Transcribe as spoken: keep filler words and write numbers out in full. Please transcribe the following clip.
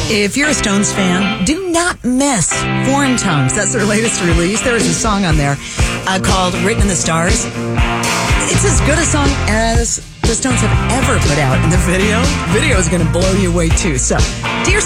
If you're a Stones fan, do not miss Foreign Tongues. That's their latest release. There is a song on there uh, called Written in the Stars. It's as good a song as the Stones have ever put out. And the video, the video is going to blow you away too. So, do your